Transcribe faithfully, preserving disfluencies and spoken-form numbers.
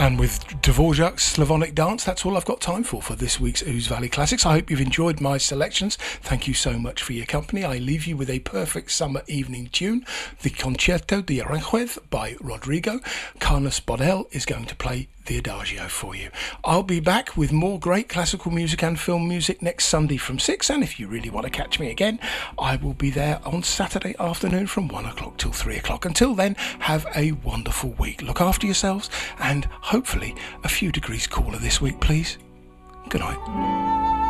And with Dvorak's Slavonic Dance, that's all I've got time for for this week's Ouse Valley Classics. I hope you've enjoyed my selections. Thank you so much for your company. I leave you with a perfect summer evening tune, the Concerto di Aranjuez by Rodrigo. Carlos Bodell is going to play the Adagio for you. I'll be back with more great classical music and film music next Sunday from six, and if you really want to catch me again, I will be there on Saturday afternoon from one o'clock till three o'clock. Until then, have a wonderful week. Look after yourselves, and hopefully a few degrees cooler this week, please. Good night.